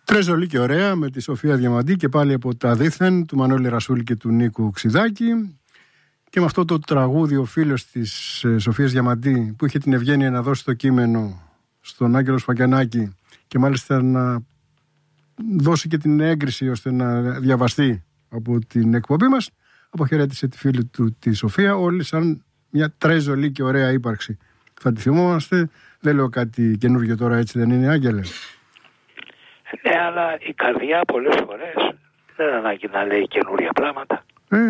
Τρεζολή και ωραία με τη Σοφία Διαμαντή και πάλι από τα δίθεν του Μανώλη Ρασούλη και του Νίκου Ξιδάκη. Και με αυτό το τραγούδι ο φίλος της Σοφίας Διαμαντή που είχε την ευγένεια να δώσει το κείμενο στον Άγγελο Σφακιανάκη και μάλιστα να δώσει και την έγκριση ώστε να διαβαστεί από την εκπομπή μας, αποχαιρέτησε τη φίλη του τη Σοφία, όλοι σαν μια τρεζολή και ωραία ύπαρξη. Θα τη θυμόμαστε, δεν λέω κάτι καινούργιο τώρα, έτσι δεν είναι, Άγγελε? Ναι, αλλά η καρδιά πολλές φορές δεν ανάγκη να λέει καινούρια πράγματα.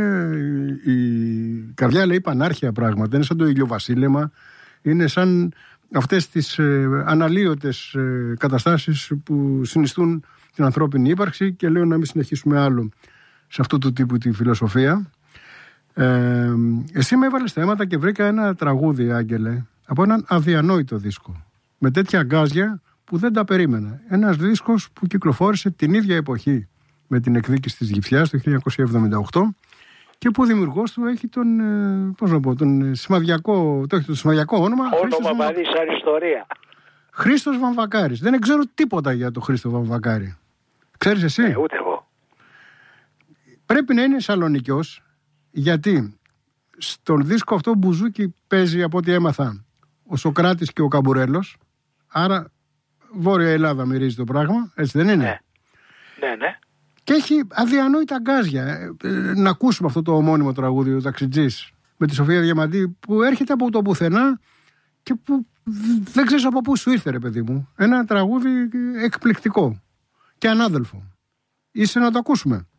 Η καρδιά λέει πανάρχια πράγματα, είναι σαν το ηλιοβασίλεμα, είναι σαν αυτές τις αναλύωτες καταστάσεις που συνιστούν την ανθρώπινη ύπαρξη, και λέω να μην συνεχίσουμε άλλο σε αυτού του τύπου τη φιλοσοφία. Εσύ με έβαλες θέματα και βρήκα ένα τραγούδι, Άγγελε, από έναν αδιανόητο δίσκο, με τέτοια αγκάζια που δεν τα περίμενα. Ένας δίσκος που κυκλοφόρησε την ίδια εποχή με την εκδίκηση της Γυφιάς το 1978 και που ο δημιουργός του έχει τον, τον σημαδιακό, το σημαδιακό όνομα. Όνομα μαζί σαν ιστορία. Χρήστος Βαμβακάρης. Δεν ξέρω τίποτα για τον Χρήστο Βαμβακάρη. Ξέρεις εσύ? Ούτε εγώ. Πρέπει να είναι Σαλονικιός, γιατί στον δίσκο αυτό μπουζούκι παίζει, από ό,τι έμαθα, ο Σοκράτης και ο Καμπουρέλος. Άρα Βόρεια Ελλάδα μυρίζει το πράγμα, έτσι δεν είναι? Ναι. Και έχει αδιανόητα γκάζια. Να ακούσουμε αυτό το ομώνυμο τραγούδι, ο Ταξιτζής, με τη Σοφία Διαμαντή, που έρχεται από το πουθενά και που δεν ξέρεις από πού σου ήρθε, ρε παιδί μου. Ένα τραγούδι εκπληκτικό και ανάδελφο. Είσαι να το ακούσουμε?